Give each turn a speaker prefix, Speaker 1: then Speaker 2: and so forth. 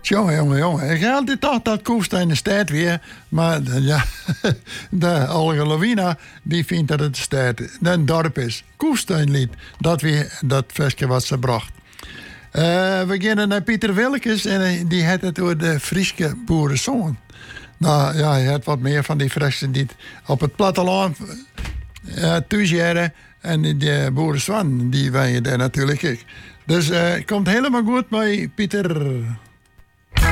Speaker 1: Jongen. Ik had altijd toch dat Koest in de stad weer. Maar ja, de Olga Lovina, die vindt dat het een dorp is. Koest een lied. Dat weer dat versje wat ze bracht. We gaan naar Pieter Willekes en die had het over de Friese boerenzongen. Nou ja, je hebt wat meer van die Friesen die op het platteland thuis jaren. En die boerenzwan, die wen je daar natuurlijk ook. Dus het komt helemaal goed met Pieter.